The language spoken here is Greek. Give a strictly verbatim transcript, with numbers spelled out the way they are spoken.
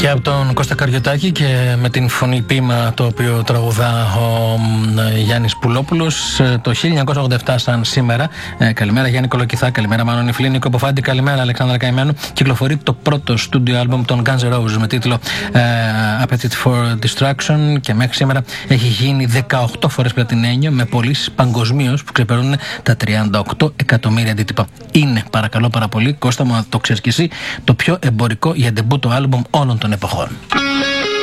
Και από τον Κώστα Καριωτάκη και με την φωνή ποίημα το οποίο τραγουδά ο Γιάννης Πουλόπουλος το χίλια εννιακόσια ογδόντα επτά σαν σήμερα. Ε, καλημέρα Γιάννη Κολοκυθά, καλημέρα Μάνο Νιφλή, Νίκο Ποφάντη, καλημέρα Αλεξάνδρα Καημένου. Κυκλοφορεί το πρώτο στούντιο άλμπουμ των Guns N' Roses με τίτλο ε, Appetite for Destruction και μέχρι σήμερα έχει γίνει δεκαοκτώ φορές πλατινένιο με πωλήσεις παγκοσμίως που ξεπερνούν τα τριάντα οκτώ εκατομμύρια αντίτυπα. Είναι, παρακαλώ πάρα πολύ, Κώστα μου, να το ξέρεις και εσύ, το πιο εμπορικό για ντεμπούτο άλμπουμ όλων των εποχών.